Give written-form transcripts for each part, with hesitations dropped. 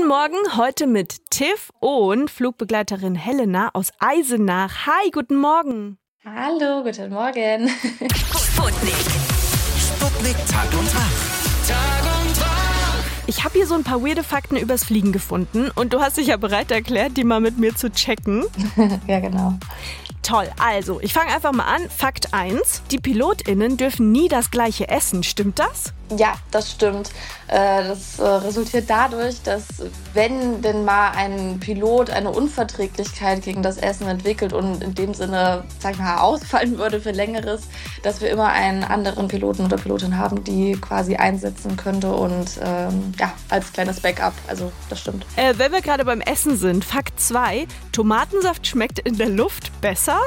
Guten Morgen, heute mit Tiff und Flugbegleiterin Helena aus Eisenach. Hi, guten Morgen. Hallo, guten Morgen. Sputnik Tag und Wach. Ich habe hier so ein paar weirde Fakten übers Fliegen gefunden und du hast dich ja bereit erklärt, die mal mit mir zu checken. Ja, genau. Toll, also ich fange einfach mal an. Fakt 1, die PilotInnen dürfen nie das gleiche essen, stimmt das? Ja, das stimmt. Das resultiert dadurch, dass wenn denn mal ein Pilot eine Unverträglichkeit gegen das Essen entwickelt und in dem Sinne, sag ich mal, ausfallen würde für Längeres, dass wir immer einen anderen Piloten oder Pilotin haben, die quasi einsetzen könnte und als kleines Backup. Also das stimmt. Wenn wir gerade beim Essen sind, Fakt 2, Tomatensaft schmeckt in der Luft besser?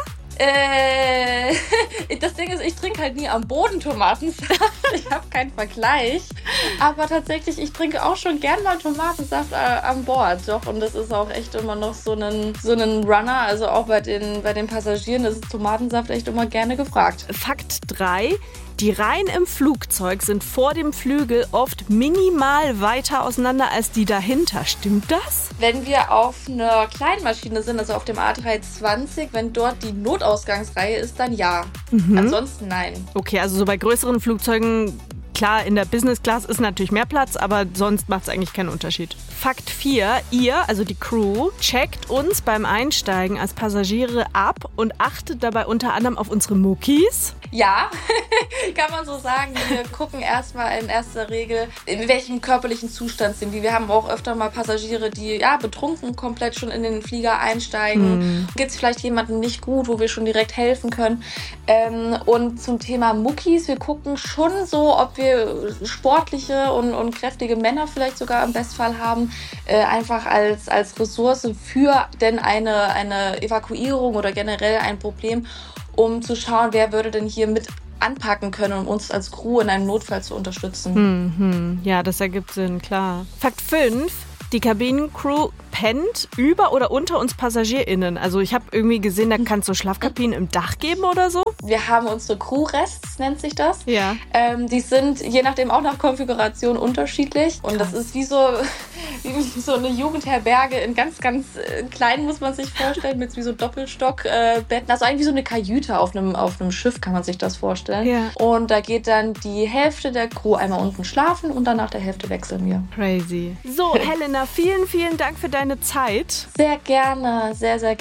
Das Ding ist, ich trinke halt nie am Boden Tomatensaft. Ich habe keinen Vergleich. Aber tatsächlich, ich trinke auch schon gern mal Tomatensaft an Bord. Doch, und das ist auch echt immer noch so ein Runner. Also auch bei den Passagieren ist Tomatensaft echt immer gerne gefragt. Fakt 3, die Reihen im Flugzeug sind vor dem Flügel oft minimal weiter auseinander als die dahinter. Stimmt das? Wenn wir auf einer kleinen Maschine sind, also auf dem A320, wenn dort die Notausgangsreihe ist, dann ja. Ansonsten nein. Okay, also so bei größeren Flugzeugen, klar, in der Business Class ist natürlich mehr Platz, aber sonst macht es eigentlich keinen Unterschied. Fakt 4, ihr, also die Crew, checkt uns beim Einsteigen als Passagiere ab und achtet dabei unter anderem auf unsere Muckis. Ja, kann man so sagen. Wir gucken erstmal in erster Regel, in welchem körperlichen Zustand sind die. Wir haben auch öfter mal Passagiere, die betrunken komplett schon in den Flieger einsteigen. Geht es vielleicht jemandem nicht gut, wo wir schon direkt helfen können. Und zum Thema Muckis, wir gucken schon so, ob wir sportliche und kräftige Männer vielleicht sogar im Bestfall haben, einfach als Ressource für denn eine Evakuierung oder generell ein Problem, um zu schauen, wer würde denn hier mit anpacken können, um uns als Crew in einem Notfall zu unterstützen. Ja, das ergibt Sinn, klar. Fakt 5, die Kabinencrew pennt über oder unter uns PassagierInnen. Also ich habe irgendwie gesehen, da kann es so Schlafkabinen im Dach geben oder so. Wir haben unsere Crew-Rests, nennt sich das. Ja. Die sind je nachdem auch nach Konfiguration unterschiedlich. Und das ist wie so eine Jugendherberge in ganz, ganz klein, muss man sich vorstellen, mit wie so Doppelstockbetten. Also eigentlich wie so eine Kajüte auf einem Schiff, kann man sich das vorstellen. Ja. Und da geht dann die Hälfte der Crew einmal unten schlafen und dann nach der Hälfte wechseln wir. Crazy. So, Helena, vielen, vielen Dank für deine Zeit. Sehr gerne, sehr, sehr gerne.